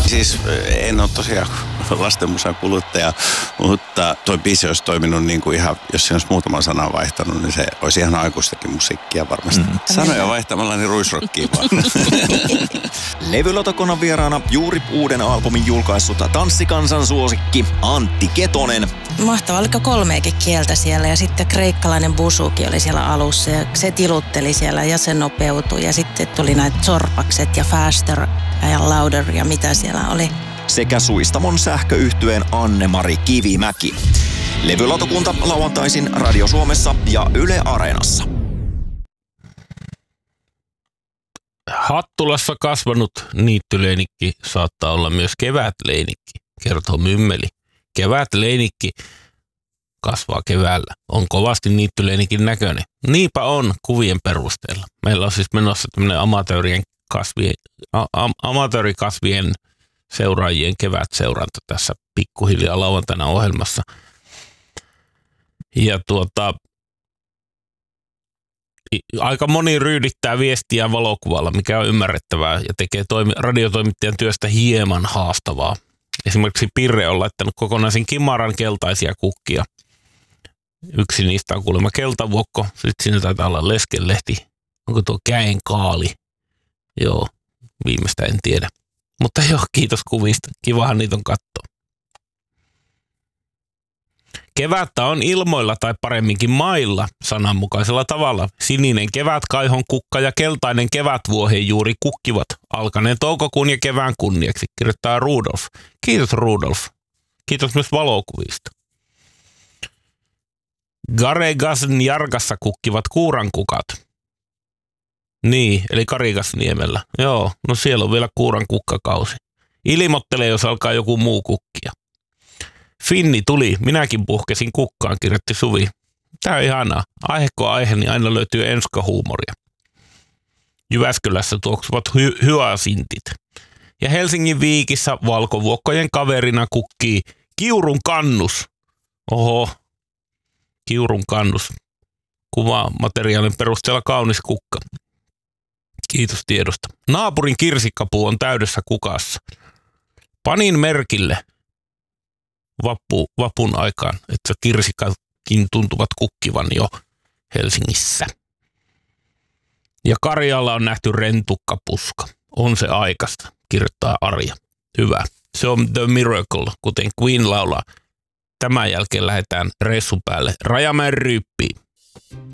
Siis en ole tosiaan lastenmusan kuluttaja, mutta toi biisi olisi toiminut niin kuin ihan, jos siinä olisi muutaman sanan vaihtanut, niin se olisi ihan aikuistakin musiikkia varmasti. Sanoja vaihtamalla niin ruisrokkiin vaan. Levylautakonnan vieraana juuri uuden albumin julkaissut tanssikansan suosikki Antti Ketonen. Mahtavaa, oliko 3 kieltä siellä ja sitten kreikkalainen busuki oli siellä alussa ja se tilutteli siellä ja se nopeutui ja sitten tuli näitä sorpakset ja faster ja louder ja mitä siellä oli. Sekä Suistamon sähköyhtyeen Anne-Mari Kivimäki. Levylautakunta lauantaisin Radio Suomessa ja Yle Areenassa. Hattulassa kasvanut niittyleinikki saattaa olla myös kevätleinikki, kertoo Mymmeli. Kevätleinikki kasvaa keväällä. On kovasti niittyleinikin näköinen. Niinpä on kuvien perusteella. Meillä on siis menossa tämmöinen amatöörikasvien seuraajien kevätseuranta tässä pikkuhiljaa lauantaina ohjelmassa. Ja aika moni ryydittää viestiä valokuvalla, mikä on ymmärrettävää ja tekee radiotoimittajan työstä hieman haastavaa. Esimerkiksi Pirre on laittanut kokonaisen kimaran keltaisia kukkia. Yksi niistä on kuulemma keltavuokko, sitten siinä taitaa olla leskelehti. Onko tuo käenkaali? Joo, viimeistä en tiedä. Mutta joo, kiitos kuvista. Kivahan niitä on katsoa. Kevättä on ilmoilla tai paremminkin mailla sananmukaisella tavalla. Sininen kevätkaihon kukka ja keltainen kevätvuohen juuri kukkivat alkaneen toukokuun ja kevään kunniaksi, kirjoittaa Rudolf. Kiitos Rudolf. Kiitos myös valokuvista. Garegasn Jargassa kukkivat kuurankukat. Niin, eli Karigasniemellä. Joo, no siellä on vielä kuurankukkakausi. Ilmoittelee, jos alkaa joku muu kukkia. Finni tuli, minäkin puhkesin kukkaan, kirjoitti Suvi. Tää on ihanaa. Aiheko aihe, niin aina löytyy enskahuumoria. Jyväskylässä tuoksuvat hyasintit. Ja Helsingin Viikissä valkovuokkojen kaverina kukkii kiurun kannus. Oho, kiurun kannus. Kuvamateriaalin perusteella kaunis kukka. Kiitos tiedosta. Naapurin kirsikkapuu on täydessä kukassa. Panin merkille vapun aikaan, että kirsikakin tuntuvat kukkivan jo Helsingissä. Ja Karjalla on nähty rentukkapuska. On se aikasta, kirjoittaa Arja. Hyvä. Se on The Miracle, kuten Queen laulaa. Tämän jälkeen lähdetään reissun päälle Rajamäen Ryyppiin.